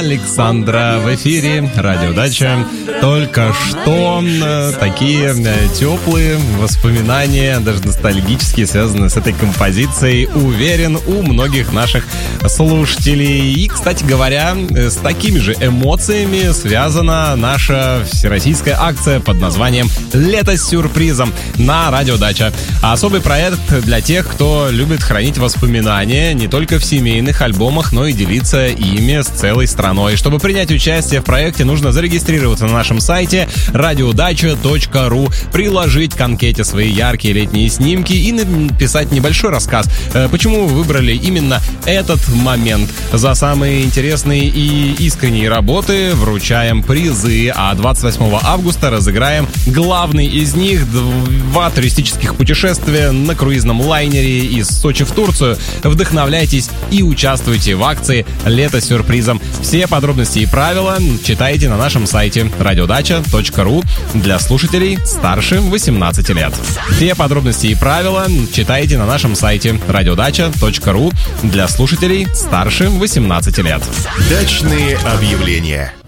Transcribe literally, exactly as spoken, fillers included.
Александра в эфире «Радиодача». Только что такие теплые воспоминания, даже ностальгические, связанные с этой композицией, уверен, у многих наших слушателей. И, кстати говоря, с такими же эмоциями связана наша всероссийская акция под названием «Лето с сюрпризом» на «Радиодача». Особый проект для тех, кто любит хранить воспоминания не только в семейных альбомах, но и делиться ими с целой страной. И чтобы принять участие в проекте, нужно зарегистрироваться на нашем сайте радиодача точка ру, приложить к анкете свои яркие летние снимки и написать небольшой рассказ, почему вы выбрали именно этот момент. За самые интересные и искренние работы вручаем призы, а двадцать восьмого августа разыграем главный из них — два туристических путешествия на круизном лайнере из Сочи в Турцию. Вдохновляйтесь и участвуйте в акции «Лето с сюрпризом». Все подробности и правила читайте на нашем сайте радиодача точка ру для слушателей старше восемнадцати лет. Все подробности и правила читайте на нашем сайте радиодача точка ру для слушателей старше восемнадцати лет. Дачные объявления.